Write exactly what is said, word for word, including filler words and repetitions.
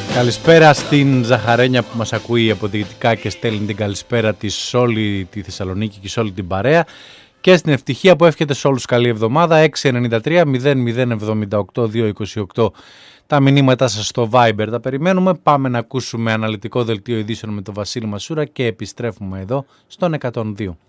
Καλησπέρα στην Ζαχαρένια που μας ακούει από Δυτικά και στέλνει την καλησπέρα της σε όλη τη Θεσσαλονίκη και σε όλη την παρέα. Και στην Ευτυχία που εύχεται σε όλους καλή εβδομάδα. Έξι εννιά τρία μηδέν μηδέν εβδομήντα οκτώ δύο είκοσι οκτώ τα μηνύματά σας στο Viber. Τα περιμένουμε. Πάμε να ακούσουμε αναλυτικό δελτίο ειδήσεων με τον Βασίλη Μασούρα και επιστρέφουμε εδώ στον εκατόν δύο.